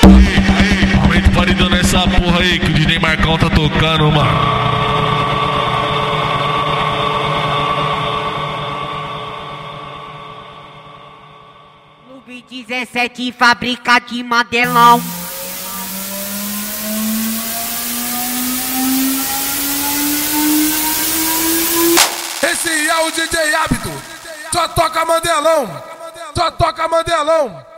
Aumenta o paredão nessa porra aí que o DJ Marcão tá tocando, mano. Clube 17, fábrica de Mandelão. Esse é o DJ Hábito, só toca Mandelão, só toca Mandelão.